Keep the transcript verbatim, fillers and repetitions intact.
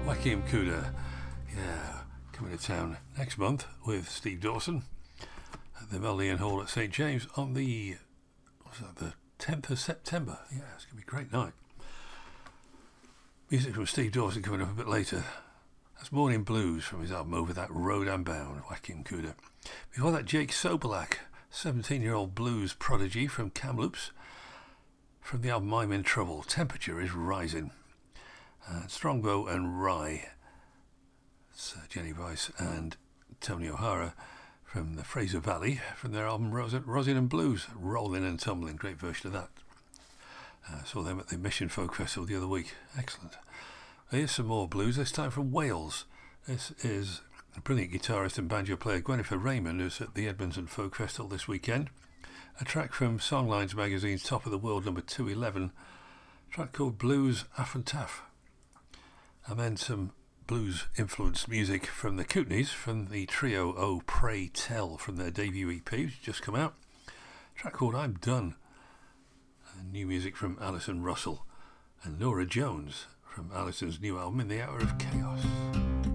Joachim Kuda, yeah, coming to town next month with Steve Dawson at the Melodian Hall at St James on the, what's that, the tenth of September. Yeah, it's going to be a great night. Music from Steve Dawson coming up a bit later. That's Morning Blues from his album Over That Road I'm Bound, Joachim Kuda. Before that, Jake Sobelak, seventeen-year-old blues prodigy from Kamloops, from the album I'm in Trouble, Temperature is Rising. Uh, Strongbow and Rye, it's, uh, Jenny Weiss and Tony O'Hara from the Fraser Valley, from their album Ros- Rosin and Blues, Rolling and Tumbling, great version of that. I uh, saw them at the Mission Folk Festival the other week, excellent. Here's some more blues, this time from Wales. This is a brilliant guitarist and banjo player Gwennifer Raymond, who's at the Edmonton Folk Festival this weekend. A track from Songlines magazine's Top of the World number two eleven, a track called Blues Aff and Taff. And then some blues-influenced music from the Kootenays, from the trio Oh Pray Tell, from their debut E P, which just come out. A track called I'm Done. And new music from Alison Russell and Nora Jones from Alison's new album In the Hour of Chaos.